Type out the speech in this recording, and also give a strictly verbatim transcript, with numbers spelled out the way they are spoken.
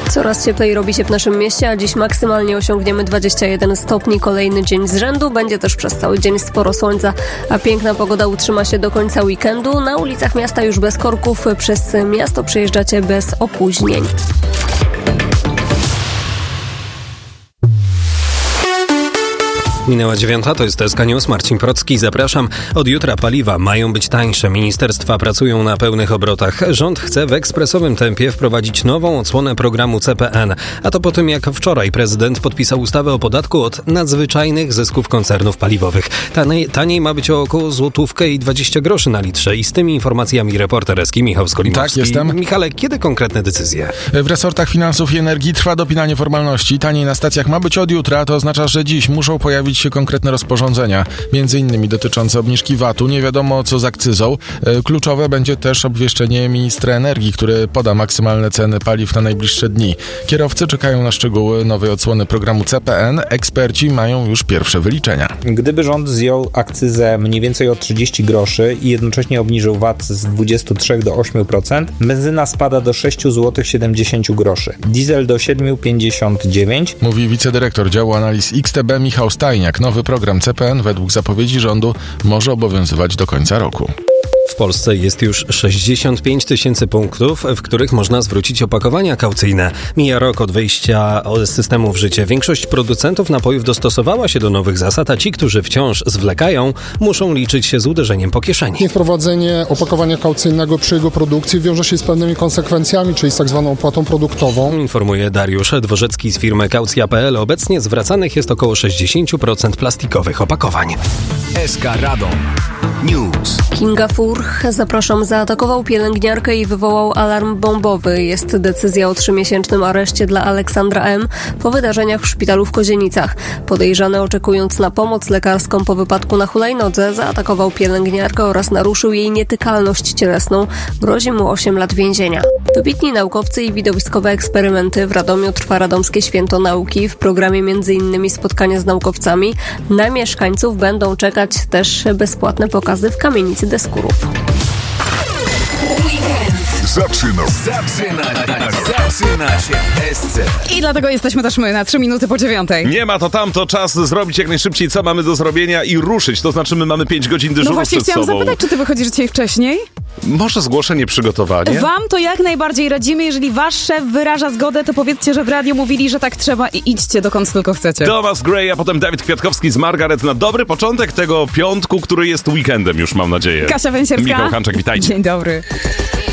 Coraz cieplej robi się w naszym mieście, a dziś maksymalnie osiągniemy dwadzieścia jeden stopni. Kolejny dzień z rzędu. Będzie też przez cały dzień sporo słońca, a piękna pogoda utrzyma się do końca weekendu. Na ulicach miasta już bez korków. Przez miasto przejeżdżacie bez opóźnień. Minęła dziewiąta, to jest S K News, Marcin Procki, zapraszam. Od jutra paliwa mają być tańsze. Ministerstwa pracują na pełnych obrotach. Rząd chce w ekspresowym tempie wprowadzić nową odsłonę programu C P N. A to po tym, jak wczoraj prezydent podpisał ustawę o podatku od nadzwyczajnych zysków koncernów paliwowych. Taniej, taniej ma być o około złotówkę i dwadzieścia groszy na litrze. I z tymi informacjami reporter S K Michał Skolimowski. Tak, jestem. Michale, kiedy konkretne decyzje? W resortach finansów i energii trwa dopinanie formalności. Taniej na stacjach ma być od jutra, to oznacza, że dziś muszą pojawić się konkretne rozporządzenia, między innymi dotyczące obniżki V A T-u. Nie wiadomo co z akcyzą. Kluczowe będzie też obwieszczenie ministra energii, który poda maksymalne ceny paliw na najbliższe dni. Kierowcy czekają na szczegóły nowej odsłony programu C P N. Eksperci mają już pierwsze wyliczenia. Gdyby rząd zjął akcyzę mniej więcej o trzydzieści groszy i jednocześnie obniżył V A T z dwadzieścia trzy do ośmiu procent, benzyna spada do sześć złotych siedemdziesiąt groszy, diesel do siedem pięćdziesiąt dziewięć. Mówi wicedyrektor działu analiz X T B Michał Stajniak. Nowy program C P N według zapowiedzi rządu może obowiązywać do końca roku. W Polsce jest już sześćdziesiąt pięć tysięcy punktów, w których można zwrócić opakowania kaucyjne. Mija rok od wejścia systemu w życie. Większość producentów napojów dostosowała się do nowych zasad, a ci, którzy wciąż zwlekają, muszą liczyć się z uderzeniem po kieszeni. Niewprowadzenie opakowania kaucyjnego przy jego produkcji wiąże się z pewnymi konsekwencjami, czyli z tak zwaną opłatą produktową. Informuje Dariusz Dworzecki z firmy Kaucja kropka p l. Obecnie zwracanych jest około sześćdziesiąt procent plastikowych opakowań. S K Radom News. Kinga Furch, zapraszam, zaatakował pielęgniarkę i wywołał alarm bombowy. Jest decyzja o trzymiesięcznym areszcie dla Aleksandra M. po wydarzeniach w szpitalu w Kozienicach. Podejrzany, oczekując na pomoc lekarską po wypadku na hulajnodze, zaatakował pielęgniarkę oraz naruszył jej nietykalność cielesną. Grozi mu osiem lat więzienia. Wybitni naukowcy i widowiskowe eksperymenty. W Radomiu trwa Radomskie Święto Nauki. W programie między innymi spotkania z naukowcami. Na mieszkańców będą czekać też bezpłatne pokazy w kamienicy Deskurów. Zaczyna. Zaczyna. Zaczyna się S C. I dlatego jesteśmy też my na trzy minuty po dziewiątej. Nie ma to tamto, czas zrobić jak najszybciej, co mamy do zrobienia i ruszyć. To znaczy my mamy pięć godzin dyżuru No właśnie przed chciałam sobą. zapytać, czy ty wychodzisz dzisiaj wcześniej? Może zgłoszenie, przygotowanie? Wam to jak najbardziej radzimy. Jeżeli wasz szef wyraża zgodę, to powiedzcie, że w radiu mówili, że tak trzeba i idźcie dokąd tylko chcecie. Thomas Gray, a potem Dawid Kwiatkowski z Margaret na dobry początek tego piątku, który jest weekendem już, mam nadzieję. Kasia Węsierska. Michał Hanczak, witajcie. Dzień dobry.